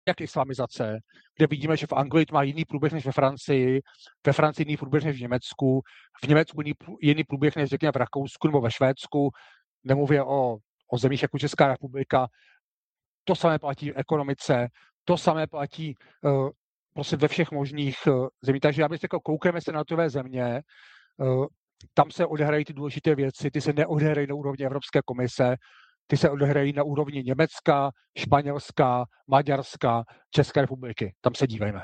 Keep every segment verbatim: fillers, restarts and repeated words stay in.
jak islamizace, kde vidíme, že v Anglii to má jiný průběh než ve Francii, ve Francii jiný průběh než v Německu, v Německu jiný, jiný průběh než řekněme v Rakousku nebo ve Švédsku, nemluvě o, o zemích jako Česká republika. To samé platí v ekonomice, to samé platí uh, prostě ve všech možných uh, zemích. Takže já bych řekl, koukejme se na tové země, uh, tam se odehrají ty důležité věci, ty se neodehrají na úrovni Evropské komise, ty se odehrají na úrovni Německa, Španělska, Maďarska, České republiky. Tam se dívejme.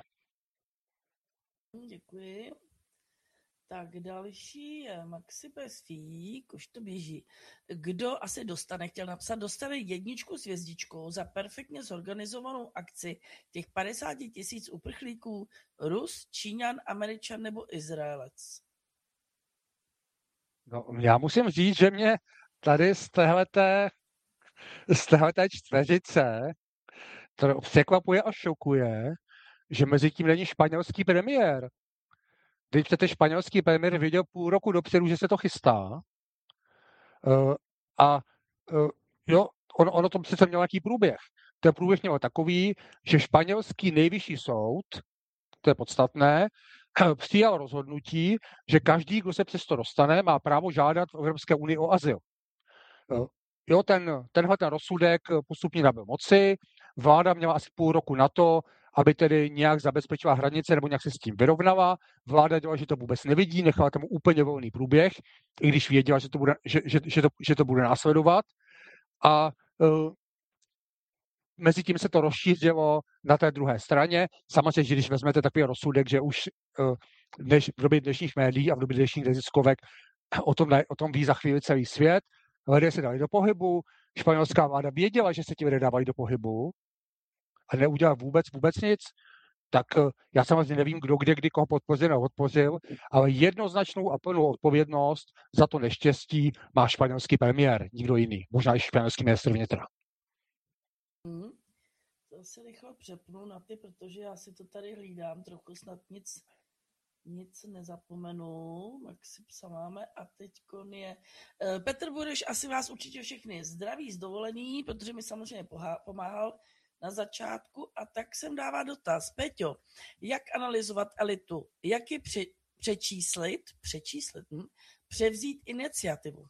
Děkuji. Tak další je Maxi Pesfík, už to běží. Kdo asi dostane, chtěl napsat, dostane jedničku s hvězdičkou za perfektně zorganizovanou akci těch padesát tisíc uprchlíků, Rus, Číňan, Američan nebo Izraelec? No, já musím říct, že mě tady z téhleté, z téhleté čtveřice to překvapuje a šokuje, že mezi tím není španělský premiér. Když ten španělský premiér věděl půl roku dopředu, že se to chystá. Uh, a uh, jo, on, ono to přece mělo nějaký průběh. Ten průběh měl takový, že španělský nejvyšší soud, to je podstatné, přijal rozhodnutí, že každý, kdo se přesto dostane, má právo žádat v Evropské unii o azyl. Uh, jo, ten, tenhle ten rozsudek postupně nabyl moci, vláda měla asi půl roku na to, aby tedy nějak zabezpečila hranice nebo nějak se s tím vyrovnala. Vláda dělala, že to vůbec nevidí, nechala tomu úplně volný průběh, i když věděla, že to bude, že, že, že to, že to bude následovat. A uh, mezi tím se to rozšířilo na té druhé straně. Samozřejmě, že když vezmete takový rozsudek, že už uh, dneš, v době dnešních médií a v době dnešních neziskovek o tom, o tom ví za chvíli celý svět, lidé se dali do pohybu, španělská vláda věděla, že se ti lidé dávají do pohybu a neudělala vůbec, vůbec nic, tak já samozřejmě nevím, kdo kde kdy koho podpořil nebo odpořil, ale jednoznačnou a plnou odpovědnost za to neštěstí má španělský premiér, nikdo jiný, možná i španělský ministr vnitra. Hmm. To se rychle přepnu na ty, protože já si to tady hlídám, trochu snad nic, nic nezapomenu. Maxi psa máme a teď je... Petr Bureš asi vás určitě všechny zdraví z dovolení, protože mi samozřejmě pomáhal na začátku a tak jsem dává dotaz. Peťo, jak analyzovat elitu? Jak ji pře- přečíslit, přečíslit, hm? převzít iniciativu?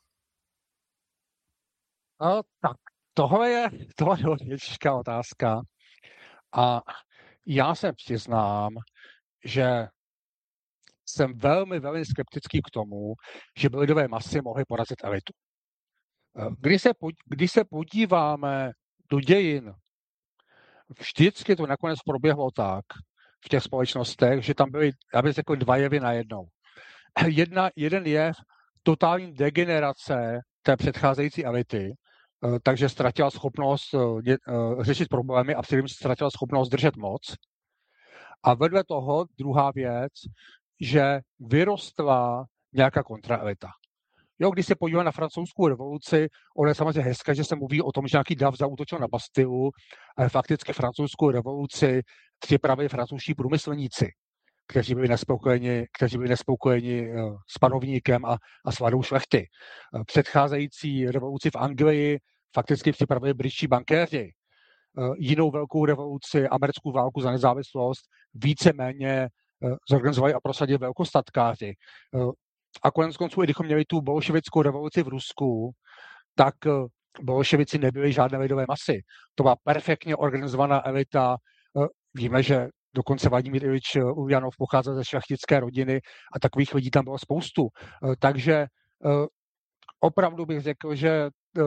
No, tak tohle je, tohle je hodně těžká otázka a já se přiznám, že jsem velmi, velmi skeptický k tomu, že by lidové masy mohly porazit elitu. Když se, když se podíváme do dějin, vždycky to nakonec proběhlo tak v těch společnostech, že tam byly, já bych řekl, dva jevy najednou. Jedna, jeden jev totální degenerace té předcházející elity, takže ztratila schopnost řešit problémy a především ztratila schopnost držet moc. A vedle toho druhá věc, že vyrostla nějaká kontraelita. Jo, když se podíváme na francouzskou revoluci, ono je samozřejmě hezké, že se mluví o tom, že nějaký dav zaútočil na Bastilu, ale fakticky francouzskou revoluci připravili francouzští průmyslníci, kteří byli nespokojeni, kteří byli nespokojeni s panovníkem a, a s vládou šlechty. Předcházející revoluci v Anglii fakticky připravili britští bankéři. Jinou velkou revoluci, americkou válku za nezávislost, víceméně zorganizovali a prosadili velkostatkáři. A konec konců, i kdybychom měli tu bolševickou revoluci v Rusku, tak bolševici nebyli žádné lidové masy. To byla perfektně organizovaná elita. Víme, že dokonce Vladimír Ilič Uljanov pocházel ze šlechtické rodiny a takových lidí tam bylo spoustu. Takže opravdu bych řekl, že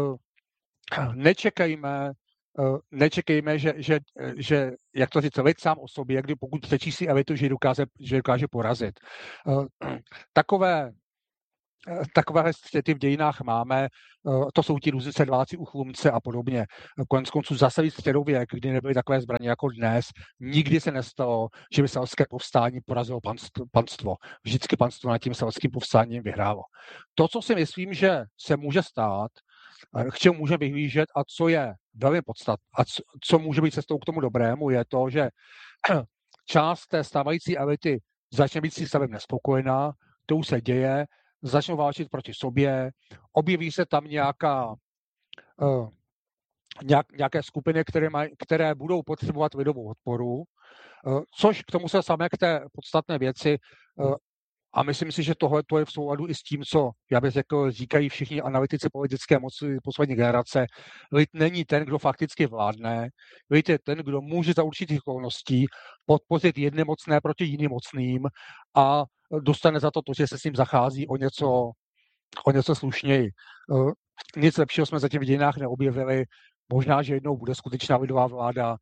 nečekejme, nečekejme, že, že, že jak to říct, lid sám o sobě, kdy pokud přečísí elitu, že dokáže, že dokáže porazit. Takové Takové střety v dějinách máme, to jsou ti různí sedláci, uchlumce a podobně. Konec konců za celý středověk, kdy nebyly takové zbraně jako dnes, nikdy se nestalo, že by selské povstání porazilo panstvo. Vždycky panstvo nad tím selským povstáním vyhrálo. To, co si myslím, že se může stát, k čemu může vyhlížet a co je velmi podstatné a co, co může být cestou k tomu dobrému, je to, že část té stávající elity začne být si stavem nespokojená, to už se děje, začnou válčit proti sobě, objeví se tam nějaká, uh, nějak, nějaké skupiny, které, maj, které budou potřebovat lidovou podporu, což k tomu se samé k té podstatné věci. A myslím si, že tohle to je v souladu i s tím, co, já bych řekl, říkají všichni analytici politické moci poslední generace. Lid není ten, kdo fakticky vládne. Lid je ten, kdo může za určitých okolností podpořit jedny mocné proti jiným mocným a dostane za to to, že se s ním zachází o něco, o něco slušněji. Nic lepšího jsme zatím v dějinách neobjevili. Možná, že jednou bude skutečná lidová vláda,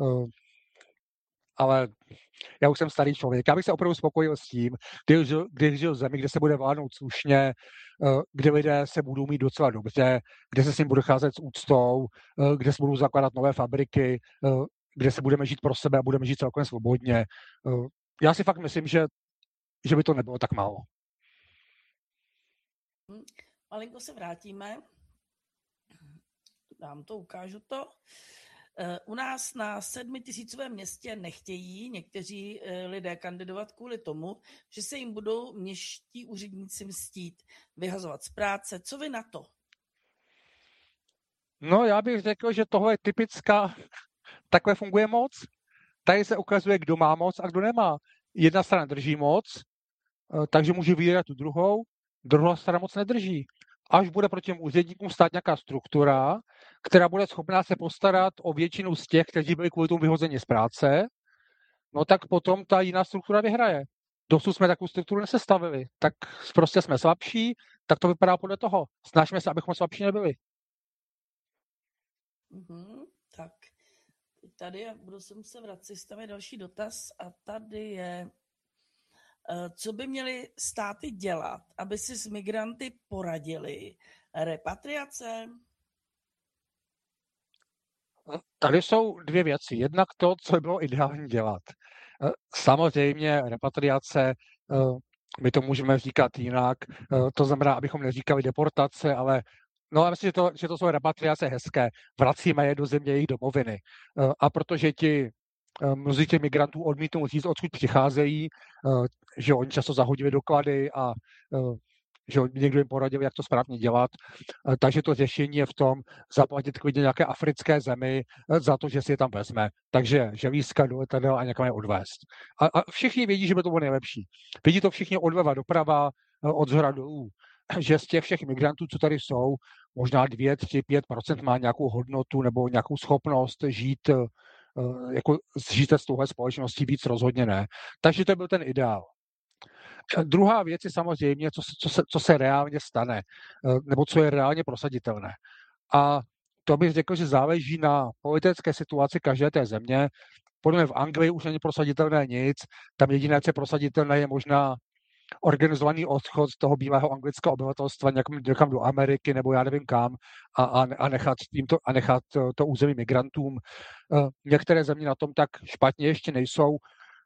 ale já už jsem starý člověk. Já bych se opravdu spokojil s tím, když žil, když žil v zemi, kde se bude vládnout slušně, kde lidé se budou mít docela dobře, kde se s ním bude cházet s úctou, kde se budou zakládat nové fabriky, kde se budeme žít pro sebe a budeme žít celkem svobodně. Já si fakt myslím, že, že by to nebylo tak málo. Malinko se vrátíme. Dám to, ukážu to. U nás na sedmitisícovém městě nechtějí někteří lidé kandidovat kvůli tomu, že se jim budou městští úředníci mstít, vyhazovat z práce. Co vy na to? No, já bych řekl, že tohle je typická, takhle funguje moc. Tady se ukazuje, kdo má moc a kdo nemá. Jedna strana drží moc, takže může vydírat tu druhou, druhá strana moc nedrží. Až bude proti těm úředníkům stát nějaká struktura, která bude schopná se postarat o většinu z těch, kteří byli kvůli tomu vyhozeni z práce, no tak potom ta jiná struktura vyhraje. Dosud jsme takovou strukturu nesestavili, tak prostě jsme slabší, tak to vypadá podle toho. Snažíme se, abychom slabší nebyli. Mm-hmm, tak, tady budu se muset vracet, tam je další dotaz a tady je, co by měly státy dělat, aby si s migranty poradili? Repatriace? Tady jsou dvě věci. Jednak to, co by bylo ideální dělat. Samozřejmě repatriace, my to můžeme říkat jinak, to znamená, abychom neříkali deportace, ale no, já myslím, že to, že to jsou repatriace hezké. Vracíme je do země jejich domoviny. A protože ti mnozí těch migrantů odmítnou říct, odkud přicházejí, že oni často zahodili doklady a že někdo jim poradil, jak to správně dělat. Takže to řešení je v tom zaplatit klidně nějaké africké zemi za to, že si je tam vezme. Takže želízka do letadel a někam je odvést. A, a všichni vědí, že by to bylo nejlepší. Vidí to všichni odleva doprava, od zhora dolů. Že z těch všech migrantů, co tady jsou, možná dvě, tři, pět procent má nějakou hodnotu nebo nějakou schopnost žít jako žít s touhle společností, víc rozhodně ne. Takže to byl ten ideál. Druhá věc je samozřejmě, co, co, se, co se reálně stane, nebo co je reálně prosaditelné. A to bych řekl, že záleží na politické situaci každé té země. Podle mě v Anglii už není prosaditelné nic, tam jediné, co je prosaditelné, je možná organizovaný odchod z toho bývalého anglického obyvatelstva někam, někam do Ameriky nebo já nevím kam a, a, a nechat, to, a nechat to, to území migrantům. Některé země na tom tak špatně ještě nejsou.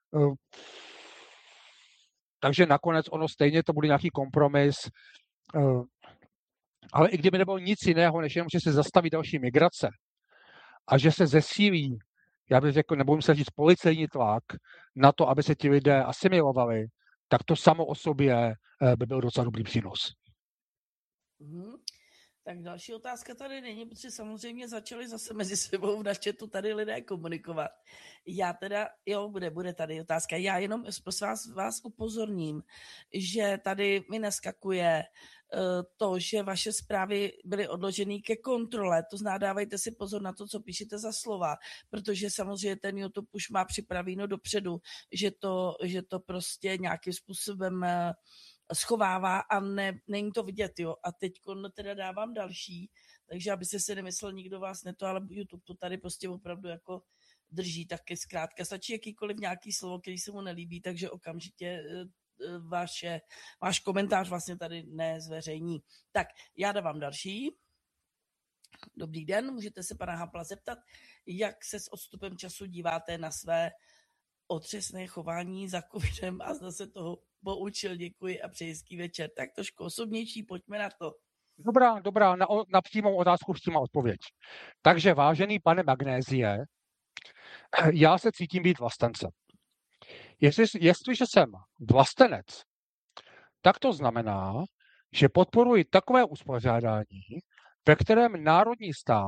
Takže nakonec ono stejně to bude nějaký kompromis. Ale i kdyby nebylo nic jiného, než jenom, že se zastaví další migrace a že se zesílí, já bych řekl, nebudem se říct, policejní tlak na to, aby se ti lidé asimilovali, tak to samo o sobě by byl docela dobrý přínos. Mm-hmm. Tak další otázka tady není, protože samozřejmě začali zase mezi sebou na chatu tady lidé komunikovat. Já teda, jo, bude, bude tady otázka. Já jenom prosím vás, vás upozorním, že tady mi neskakuje uh, to, že vaše zprávy byly odloženy ke kontrole. To znamená, dávejte si pozor na to, co píšete za slova, protože samozřejmě ten YouTube už má připravíno dopředu, že to, že to prostě nějakým způsobem uh, schovává a ne, není to vidět, jo. A teď teda dávám další, takže abyste si nemyslel, nikdo vás neto, ale YouTube to tady prostě opravdu jako drží taky zkrátka. Stačí jakýkoliv nějaký slovo, který se mu nelíbí, takže okamžitě vaše, váš komentář vlastně tady nezveřejní. Tak, já dávám další. Dobrý den, můžete se pana Hampla zeptat, jak se s odstupem času díváte na své otřesné chování za covidem a zda se toho poučil, děkuji a přeji hezký večer. Tak trošku osobnější, pojďme na to. Dobrá, dobrá, na, na přímou otázku přímá odpověď. Takže vážený pane Magnézie, já se cítím být vlastencem. Jestli, jestliže jsem vlastenec, tak to znamená, že podporuji takové uspořádání, ve kterém národní stát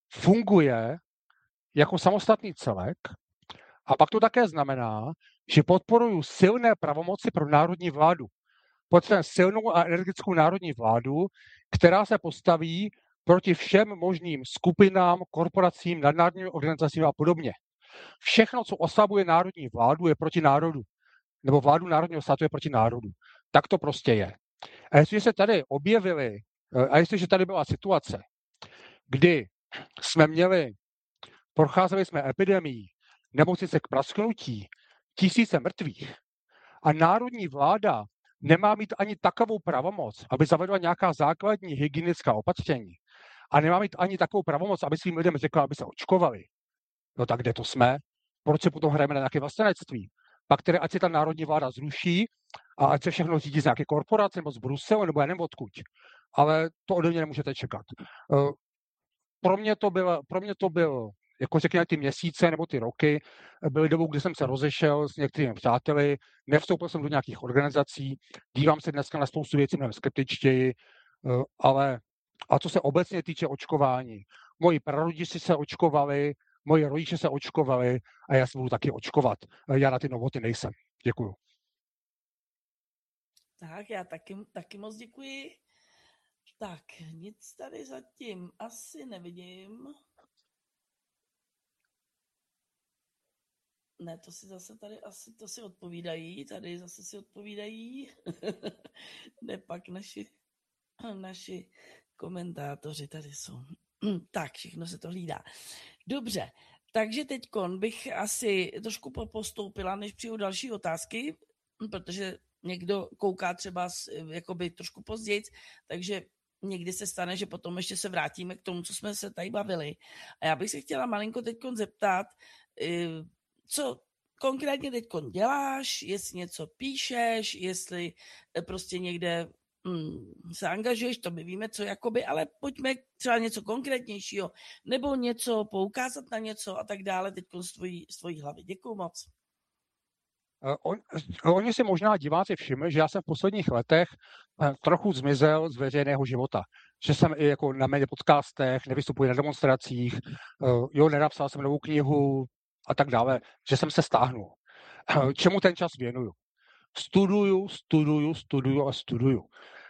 funguje jako samostatný celek a pak to také znamená, že podporuju silné pravomoci pro národní vládu. Potřebujeme silnou a energickou národní vládu, která se postaví proti všem možným skupinám, korporacím, nadnárodním organizacím a podobně. Všechno, co oslabuje národní vládu, je proti národu. Nebo vládu národního státu je proti národu. Tak to prostě je. A jestliže se tady objevily, a jestliže tady byla situace, kdy jsme měli, procházeli jsme epidemií, nemocnice k prasknutí, tisíce mrtvých a národní vláda nemá mít ani takovou pravomoc, aby zavedla nějaká základní hygienická opatření a nemá mít ani takovou pravomoc, aby svým lidem řekla, aby se očkovali. No tak kde to jsme? Proč se potom hrajeme na nějaké vlastenectví? Pak tedy ať se ta národní vláda zruší a ať se všechno řídí z nějaké korporace nebo z Bruselu, nebo já nevím odkud. Ale to ode mě nemůžete čekat. Pro mě to byl, pro mě to byl jako řekněme ty měsíce nebo ty roky, byly dobou, kdy jsem se rozešel s některými přáteli, nevstoupil jsem do nějakých organizací, dívám se dneska na spoustu věcí mnohem skeptičtěji, ale a co se obecně týče očkování, moji prarodiči se očkovali, moji rodiče se očkovali a já se budu taky očkovat. Já na ty novoty nejsem. Děkuju. Tak, já taky, taky moc děkuji. Tak, nic tady zatím asi nevidím. Ne, to si zase tady asi, to si odpovídají, tady zase si odpovídají. Ne, pak naši, naši komentátoři tady jsou. Tak, všechno se to hlídá. Dobře, takže teďkon bych asi trošku postoupila, než přijdu další otázky, protože někdo kouká třeba jakoby trošku později, takže někdy se stane, že potom ještě se vrátíme k tomu, co jsme se tady bavili. A já bych se chtěla malinko teďkon zeptat, co konkrétně teďkon děláš, jestli něco píšeš, jestli prostě někde hmm, se angažuješ, to my víme, co jakoby, ale pojďme třeba něco konkrétnějšího, nebo něco poukázat na něco a tak dále teďkon z tvojí, z tvojí hlavy. Děkuju moc. On, oni si možná diváci všimli, že já jsem v posledních letech trochu zmizel z veřejného života. Že jsem i jako na méně podcastech, nevystupuji na demonstracích, jo, nenapsal jsem novou knihu a tak dále, že jsem se stáhnul. Čemu ten čas věnuju? Studuju, studuju, studuju a studuju.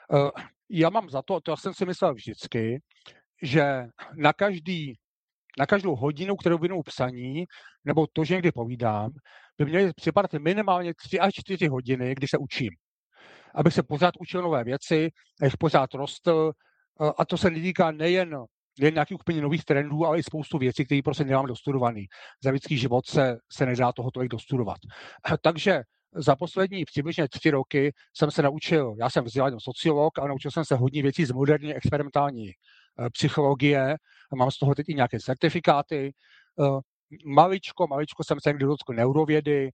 Já mám za to, to jsem si myslel vždycky, že na každý na každou hodinu, kterou věnuju psaní, nebo to, že někdy povídám, by měly připadat minimálně tři až čtyři hodiny, kdy se učím. Abych se pořád učil nové věci, abych pořád rostl. A to se netýká nejen, nejen nějakých úplně nových trendů, ale i spoustu věcí, které prostě nemám dostudovaný. Za lidský život se, se nedá toho tolik dostudovat. Takže za poslední přibližně tři roky jsem se naučil, já jsem vzdělaný sociolog, a naučil jsem se hodně věcí z moderní experimentální psychologie, mám z toho teď i nějaké certifikáty. Maličko, maličko jsem se někdy dotkl neurovědy,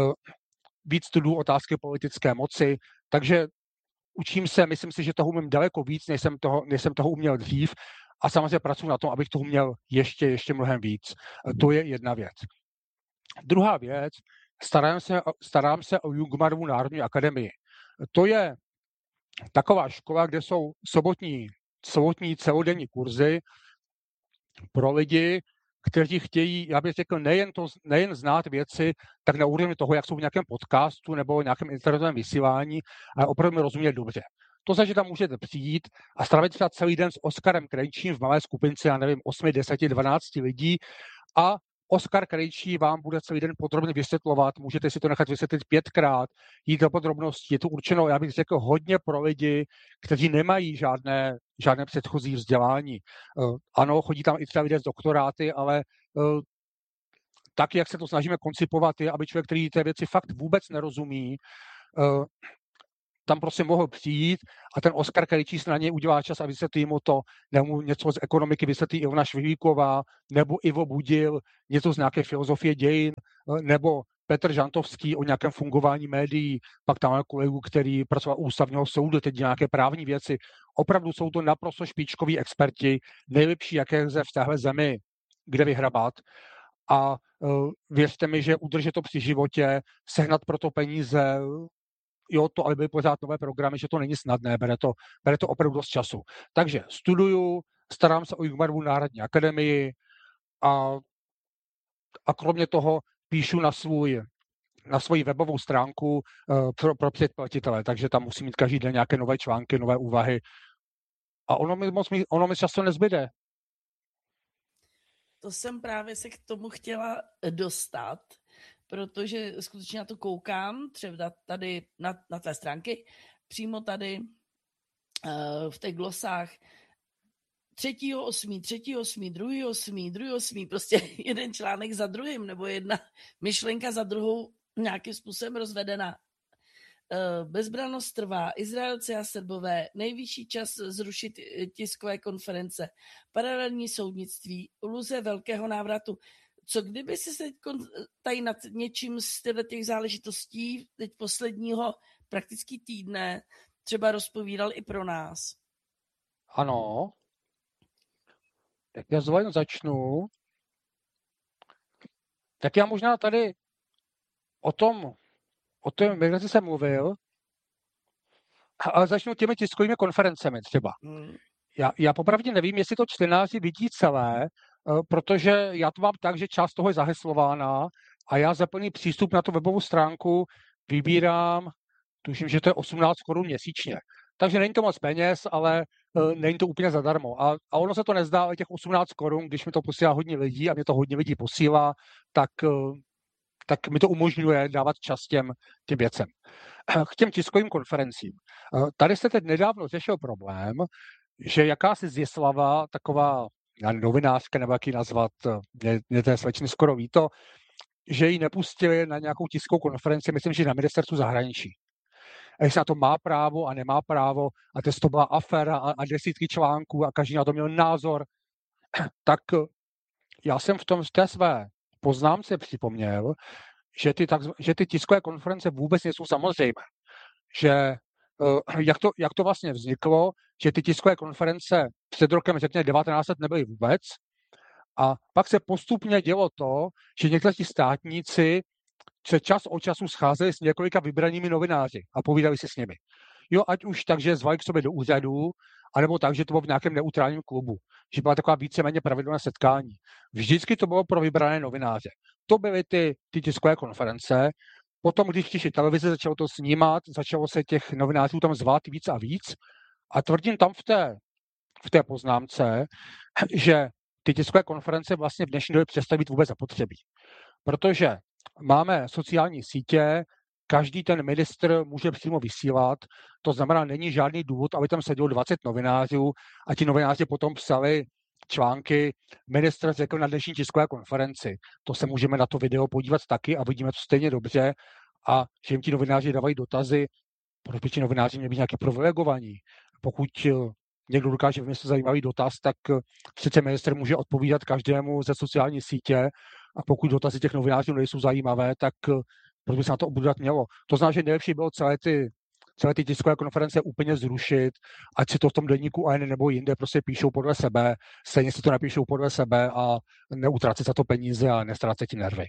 víc studuju otázky politické moci, takže učím se, myslím si, že toho umím daleko víc, než jsem toho, než jsem toho uměl dřív a samozřejmě pracuji na tom, abych toho uměl ještě, ještě mnohem víc. To je jedna věc. Druhá věc, starám se, starám se o Jungmannovu Národní akademii. To je taková škola, kde jsou sobotní, sobotní celodenní kurzy pro lidi, kteří chtějí, já bych řekl, nejen, to, nejen znát věci, tak na úrovni toho, jak jsou v nějakém podcastu nebo nějakém internetovém vysílání, ale opravdu mi rozumět dobře. To znamená, že tam můžete přijít a strávit třeba celý den s Oskarem Krejčím v malé skupince, já nevím, osm, deset, dvanáct lidí a Oskar Krejčí vám bude celý den podrobně vysvětlovat, můžete si to nechat vysvětlit pětkrát, jít do podrobností. Je to určeno, já bych řekl, hodně pro lidi, kteří nemají žádné, žádné předchozí vzdělání. Uh, ano, chodí tam i třeba lidé z doktoráty, ale uh, tak, jak se to snažíme koncipovat, je, aby člověk, který té věci fakt vůbec nerozumí, uh, tam prostě mohl přijít a ten Oskar Krejčí na něj udělá čas a vysvětlí mu to, nebo něco z ekonomiky vysvětlí Ivona Švihlíková, nebo Ivo Budil, něco z nějaké filozofie dějin, nebo Petr Žantovský o nějakém fungování médií, pak tam máme kolegu, který pracoval u ústavního soudu, teď nějaké právní věci. Opravdu jsou to naprosto špičkoví experti, nejlepší, jaké lze v téhle zemi, kde vyhrabat. A uh, věřte mi, že udržet to při životě, sehnat pro to peníze, jo, to, aby byly pořád nové programy, že to není snadné, bere to, bere to opravdu dost času. Takže studuju, starám se o Jugmarovu národní akademii a, a kromě toho píšu na svůj na svoji webovou stránku uh, pro, pro předplatitele, takže tam musím mít každý den nějaké nové články, nové úvahy. A ono mi moc ono mi často nezbyde. To jsem právě se k tomu chtěla dostat, protože skutečně na to koukám, třeba tady na, na té stránky, přímo tady uh, v těch glosách třetího osmý, třetího osmý, druhý osmý, druhý osmý, prostě jeden článek za druhým, nebo jedna myšlenka za druhou nějakým způsobem rozvedena. Bezbrannost trvá, Izraelci a Srbové, nejvyšší čas zrušit tiskové konference, paralelní soudnictví, iluze velkého návratu. Co kdyby si se tady nad něčím z těch záležitostí teď posledního prakticky týdne třeba rozpovídal i pro nás? Ano. Tak já zvolen začnu. Tak já možná tady o tom, o té migraci jsem mluvil, ale začnu těmi tiskovými konferencemi třeba. Hmm. Já, já popravdě nevím, jestli to čtenáři vidí celé, protože já to mám tak, že část toho je zaheslována a já za plný přístup na tu webovou stránku vybírám, tuším, že to je osmnáct korun měsíčně. Takže není to moc peněz, ale uh, není to úplně zadarmo. A, a ono se to nezdá, ale těch osmnáct korun, když mi to posílá hodně lidí a mě to hodně lidí posílá, tak, uh, tak mi to umožňuje dávat čas těm, těm věcem. K těm tiskovým konferencím. Uh, tady se teď nedávno řešil problém, že jakási Zjeslava, taková novinářka, nebo jak ji nazvat, mě, mě té slečny skoro ví to, že ji nepustili na nějakou tiskovou konferenci, myslím, že na ministerstvu zahraničí. A jestli na to má právo a nemá právo, a to byla aféra a, a desítky článků a každý na to měl názor, tak já jsem v tom v té své poznámce připomněl, že ty, tak, že ty tiskové konference vůbec nejsou samozřejmé. Že jak to, jak to vlastně vzniklo, že ty tiskové konference před rokem, řekněme devatenáct let, nebyly vůbec. A pak se postupně dělo to, že někteří státníci se čas od času scházeli s několika vybranými novináři a povídali si s nimi. Jo, ať už tak, že zvali k sobě do úřadu, anebo tak, že to bylo v nějakém neutrálním klubu. Že byla taková víceméně pravidelné setkání. Vždycky to bylo pro vybrané novináře. To byly ty, ty tiskové konference. Potom, když přišly televize, začalo to snímat, začalo se těch novinářů tam zvát víc a víc. A tvrdím tam v té, v té poznámce, že ty tiskové konference vlastně v dnešní době přestaly být vůbec zapotřebí. Protože máme sociální sítě, každý ten ministr může přímo vysílat, to znamená, není žádný důvod, aby tam sedělo dvacet novinářů a ti novináři potom psali články, ministr řekl na dnešní tiskové konferenci. To se můžeme na to video podívat taky a vidíme to stejně dobře a že jim ti novináři dávají dotazy, proč by ti novináři měli být nějaký privilegovaní. Pokud někdo dokáže vymyslet zajímavý dotaz, tak přece ministr může odpovídat každému ze sociální sítě a pokud dotazy těch novinářů nejsou zajímavé, tak proč by se na to obudovat mělo. To znamená, že nejlepší bylo celé ty, celé ty tiskové konference úplně zrušit, ať si to v tom deníku A N nebo jinde prostě píšou podle sebe, stejně si to napíšou podle sebe a neutrácet za to peníze a nestrácet ti nervy.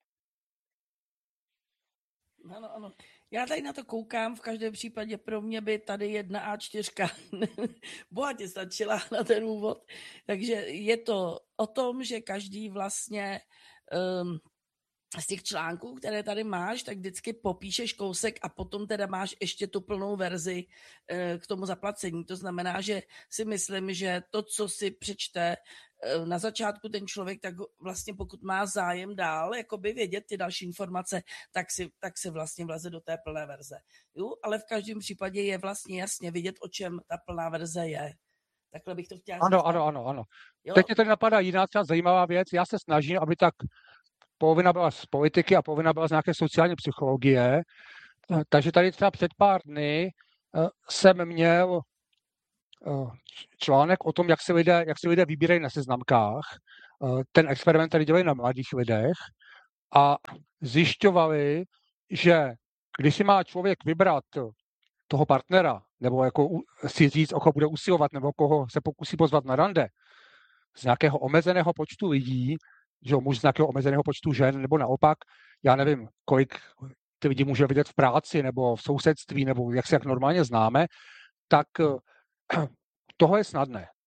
Ano, ano. Já tady na to koukám, v každém případě pro mě by tady jedna á čtyři bohatě stačila na ten úvod. Takže je to o tom, že každý vlastně um, z těch článků, které tady máš, tak vždycky popíšeš kousek a potom teda máš ještě tu plnou verzi uh, k tomu zaplacení. To znamená, že si myslím, že to, co si přečte uh, na začátku ten člověk, tak vlastně pokud má zájem dál jakoby vědět ty další informace, tak si, tak si vlastně vleze do té plné verze. Jo? Ale v každém případě je vlastně jasně vidět, o čem ta plná verze je. Takhle bych to chtěla Ano, ano, ano, ano. Jo? Teď mě tady napadá jiná třeba zajímavá věc. Já se snažím, aby tak polovina byla z politiky a polovina byla z nějaké sociální psychologie. Takže tady třeba před pár dny jsem měl článek o tom, jak se lidé, jak se lidé vybírají na seznamkách. Ten experiment tady dělají na mladých lidech a zjišťovali, že když si má člověk vybrat toho partnera, nebo jako si říct, o koho bude usilovat, nebo koho se pokusí pozvat na rande, z nějakého omezeného počtu lidí, že muž z nějakého omezeného počtu žen, nebo naopak, já nevím, kolik ty lidi může vidět v práci, nebo v sousedství, nebo jak se jak normálně známe, tak toho je snadné.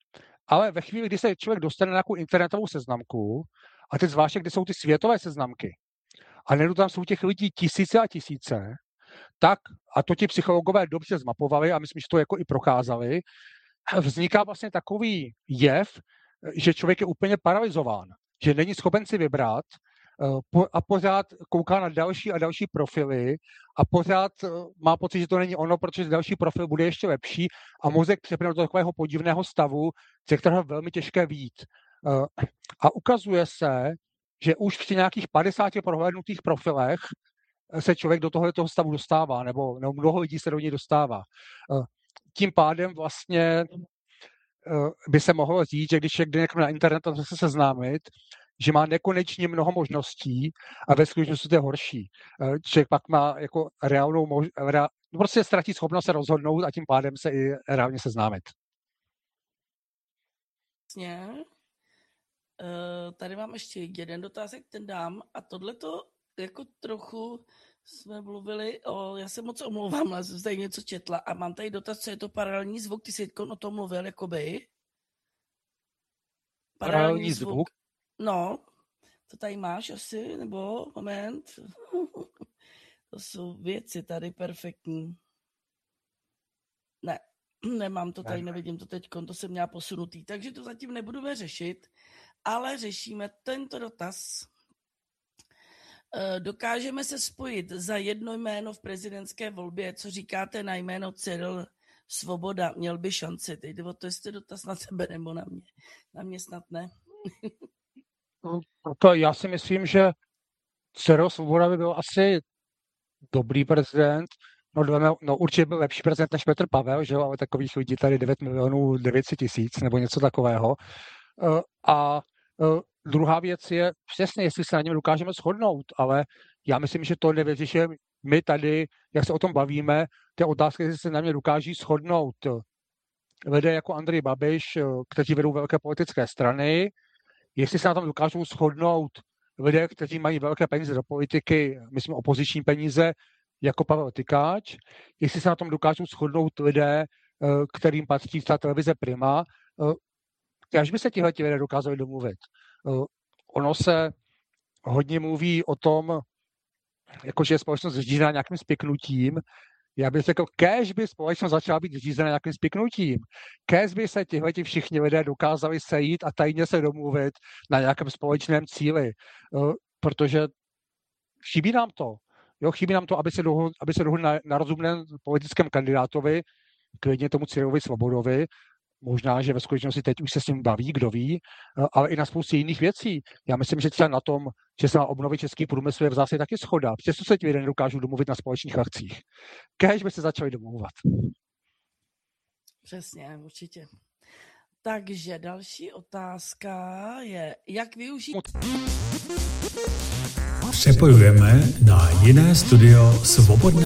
ale ve chvíli, kdy se člověk dostane na nějakou internetovou seznamku, a teď zvláště, kdy jsou ty světové seznamky, a nejenom tam jsou těch lidí tisíce a tisíce, tak, a to ti psychologové dobře zmapovali, a myslím, že to jako i procházeli, vzniká vlastně takový jev, že člověk je úplně paralyzován, že není schopen si vybrat a pořád kouká na další a další profily a pořád má pocit, že to není ono, protože další profil bude ještě lepší a mozek přepne do takového podivného stavu, ze kterého je velmi těžké vyjít. A ukazuje se, že už při nějakých padesáti prohlédnutých profilech se člověk do tohoto stavu dostává, nebo, nebo mnoho lidí se do něj dostává. Tím pádem vlastně by se mohlo říct, že když člověk jde někam na internet a se seznámit, že má nekonečně mnoho možností a ve skutečnosti to je horší. Člověk pak má jako reálnou možnost, prostě ztratí schopnost se rozhodnout a tím pádem se i reálně seznámit. Vlastně. Tady mám ještě jeden dotazek, ten dám a tohleto jako trochu jsme mluvili o, já se moc omlouvám, ale jsem tady něco četla a mám tady dotaz, co je to paralelní zvuk, ty jsi o tom mluvil, jakoby. Paralelní, paralelní zvuk? zvuk? No, to tady máš asi, nebo moment. To jsou věci tady perfektní. Ne, nemám to tady, nevidím to teď, to jsem měla posunutý, takže to zatím nebudeme řešit, ale řešíme tento dotaz. Dokážeme se spojit za jedno jméno v prezidentské volbě, co říkáte na jméno Cyril Svoboda, měl by šanci. Teď jde o to, jestli dotaz na tebe nebo na mě. Na mě snad ne. To já si myslím, že Cyril Svoboda by byl asi dobrý prezident. No, no určitě byl lepší prezident než Petr Pavel, že jo, ale takových lidí tady devět milionů devět set tisíc nebo něco takového. A druhá věc je přesně, jestli se na něm dokážeme shodnout, ale já myslím, že to nevyřešíme my tady, jak se o tom bavíme, ty otázky, jestli se na mě dokáží shodnout lidé jako Andrej Babiš, kteří vedou velké politické strany, jestli se na tom dokážou shodnout lidé, kteří mají velké peníze do politiky, myslím opoziční peníze, jako Pavel Tykáč, jestli se na tom dokážou shodnout lidé, kterým patří ta televize Prima, až by se tihleti lidé dokázali domluvit. Ono se hodně mluví o tom, jakože je společnost řízená nějakým spiknutím. Já bych řekl, kéž by společnost začala být řízená nějakým spiknutím. Kéž by se tihleti všichni lidé dokázali sejít a tajně se domluvit na nějakém společném cíli. Protože chybí nám to. Jo, chybí nám to, aby se dohodli, aby se dohodli na, na rozumném politickém kandidátovi, klidně tomu Cyrilovi Svobodovi. Možná, že ve skutečnosti teď už se s ním baví, kdo ví, ale i na spoustě jiných věcí. Já myslím, že třeba na tom, že se má obnovit český průmysl, je v zásadě taky shoda. Přesto se ti lidé nedokážou domluvit na společných akcích. Kéž by se začali domluvat. Přesně, určitě. Takže další otázka je, jak využít... Přepojujeme na jiné studio Svobodné